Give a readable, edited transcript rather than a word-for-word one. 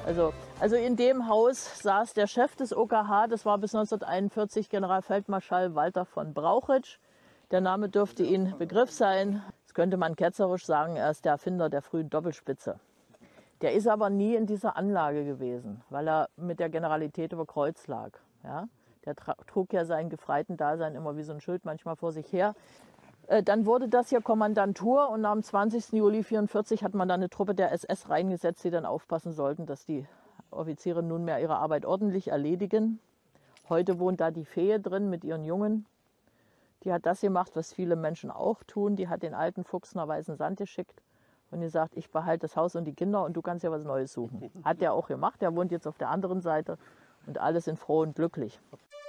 Also in dem Haus saß der Chef des OKH, das war bis 1941 Generalfeldmarschall Walter von Brauchitsch. Der Name dürfte Ihnen Begriff sein. Das könnte man ketzerisch sagen, er ist der Erfinder der frühen Doppelspitze. Der ist aber nie in dieser Anlage gewesen, weil er mit der Generalität über Kreuz lag. Ja? Der trug ja sein Gefreitendasein immer wie so ein Schild manchmal vor sich her. Dann wurde das hier Kommandantur und am 20. Juli 1944 hat man dann eine Truppe der SS reingesetzt, die dann aufpassen sollten, dass die Offiziere nunmehr ihre Arbeit ordentlich erledigen. Heute wohnt da die Fee drin mit ihren Jungen. Die hat das gemacht, was viele Menschen auch tun. Die hat den alten Fuchs nach Weißen Sand geschickt und gesagt, ich behalte das Haus und die Kinder und du kannst ja was Neues suchen. Hat der auch gemacht, der wohnt jetzt auf der anderen Seite und alle sind froh und glücklich.